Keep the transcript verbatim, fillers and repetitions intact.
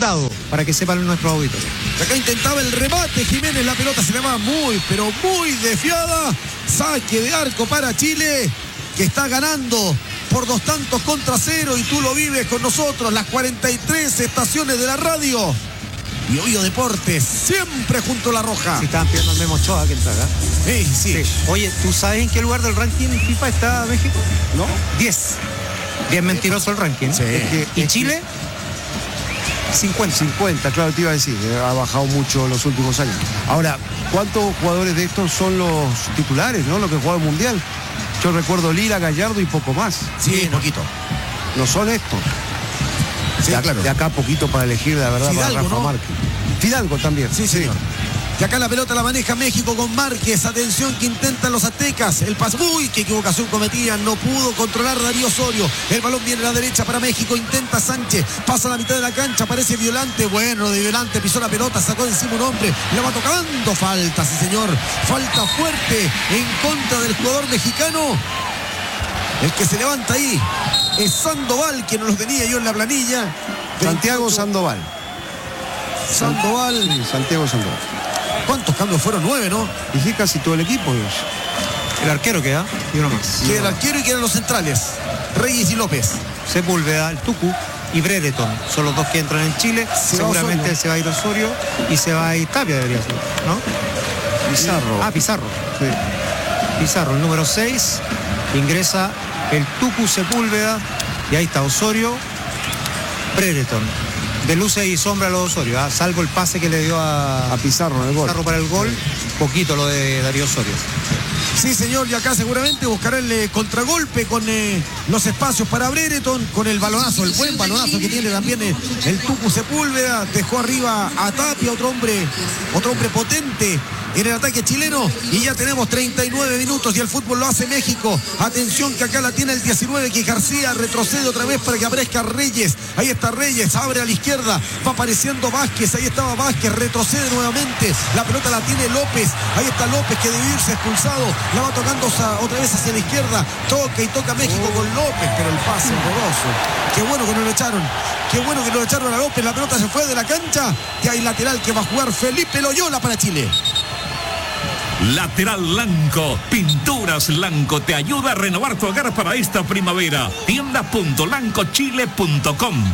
tocado, para que sepan nuestros auditores. Acá intentaba el remate Jiménez, la pelota se le va muy, pero muy desviada. Saque de arco para Chile, que está ganando por dos tantos contra cero, y tú lo vives con nosotros, las cuarenta y tres estaciones de la radio. Y Oído Deportes, siempre junto a la roja. Si estaban pidiendo al Memo Ochoa que entrara. Sí, sí, sí. Oye, ¿tú sabes en qué lugar del ranking FIFA está México? ¿No? diez. Bien mentiroso el ranking. Sí. Es que, ¿y Chile? cincuenta. cincuenta, claro, te iba a decir, ha bajado mucho en los últimos años. Ahora, ¿cuántos jugadores de estos son los titulares, no? Los que juegan el Mundial. Yo recuerdo Lira, Gallardo y poco más. Sí, poquito. No son estos. Sí, de, claro. De acá poquito para elegir, la verdad, Fidalgo, para Rafa ¿no? Márquez. Fidalgo también. Sí, señor. Y acá la pelota la maneja México con Márquez. Atención que intentan los aztecas. El pase. Uy, qué equivocación cometían. No pudo controlar Darío Osorio. El balón viene a la derecha para México. Intenta Sánchez. Pasa a la mitad de la cancha. Aparece Violante. Bueno, de Violante pisó la pelota. Sacó de encima un hombre. La va tocando. Falta, sí, señor. Falta fuerte en contra del jugador mexicano. El que se levanta ahí es Sandoval, que no lo tenía yo en la planilla. Santiago veintiocho. Sandoval. Sandoval. Sí, Santiago Sandoval. ¿Cuántos cambios fueron? Nueve, ¿no? Dije casi todo el equipo. Dios. El arquero queda, y uno más. Que el arquero y que eran los centrales, Reyes y López. Sepúlveda, el Tucu y Brereton. Son los dos que entran en Chile. Se va Seguramente Osorio. se va a ir Osorio y se va a ir Tapia, debería ser, ¿no? Pizarro. Ah, Pizarro. Sí. Pizarro, el número seis. Ingresa el Tucu Sepúlveda. Y ahí está Osorio, Brereton. De luces y sombra a los Osorio, ¿eh? Salvo el pase que le dio a, A Pizarro en el gol. Pizarro para el gol. Poquito lo de Darío Osorio. Sí, señor, y acá seguramente buscará el eh, contragolpe con eh, los espacios para Brereton, con el balonazo, el buen balonazo que tiene también eh, el Tucu Sepúlveda. Dejó arriba a Tapia, otro hombre, otro hombre potente en el ataque chileno, y ya tenemos treinta y nueve minutos y el fútbol lo hace México. Atención que acá la tiene el diecinueve, que García retrocede otra vez para que aparezca Reyes. Ahí está Reyes, abre a la izquierda, va apareciendo Vázquez, ahí estaba Vázquez, retrocede nuevamente, la pelota la tiene López, ahí está López que debe irse expulsado, la va tocando otra vez hacia la izquierda, toca y toca México con López, pero el pase horroroso. Qué bueno que no lo echaron, qué bueno que no lo echaron a López, la pelota se fue de la cancha, y hay lateral que va a jugar Felipe Loyola para Chile. Lateral Lanco, Pinturas Lanco te ayuda a renovar tu hogar para esta primavera. tienda punto lanco chile punto com.